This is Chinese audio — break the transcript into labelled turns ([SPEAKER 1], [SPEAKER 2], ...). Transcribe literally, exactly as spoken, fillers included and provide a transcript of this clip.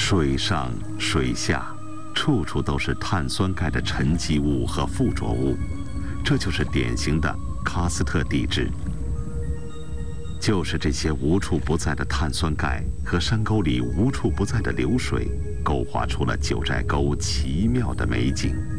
[SPEAKER 1] 水上、水下，处处都是碳酸钙的沉积物和附着物，这就是典型的喀斯特地质。就是这些无处不在的碳酸钙和山沟里无处不在的流水，勾画出了九寨沟奇妙的美景。